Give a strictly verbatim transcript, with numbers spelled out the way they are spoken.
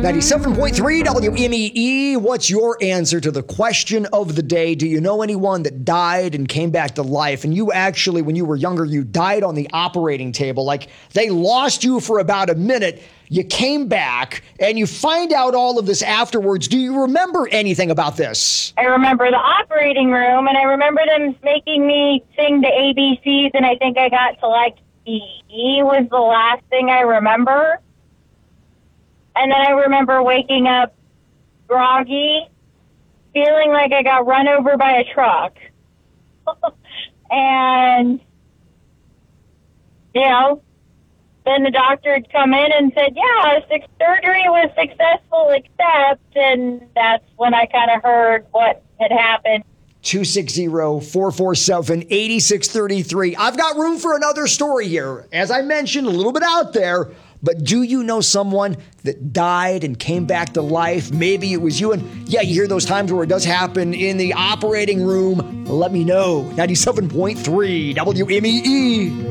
ninety-seven point three W M E E. What's your answer to the question of the day? Do you know anyone that died and came back to life? And you actually, when you were younger, you died on the operating table. Like they lost you for about a minute. You came back and you find out all of this afterwards. Do you remember anything about this? I remember the operating room, and I remember them making me sing the A B Cs, and I think I got to like E was the last thing I remember. And then I remember waking up groggy, feeling like I got run over by a truck. And, you know, then the doctor had come in and said, yeah, six surgery was successful, except, and that's when I kind of heard what had happened. two six zero, four four seven, eight six three three. I've got room for another story here. As I mentioned, a little bit out there, but do you know someone that died and came back to life? Maybe it was you. And yeah, you hear those times where it does happen in the operating room. Let me know. ninety-seven point three W M E E.